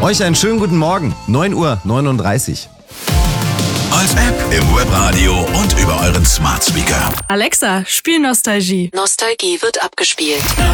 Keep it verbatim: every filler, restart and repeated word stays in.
Euch einen schönen guten Morgen. neun Uhr neununddreißig. Als App im Webradio und über euren Smart Speaker. Alexa, spiel Nostalgie. Nostalgie wird abgespielt.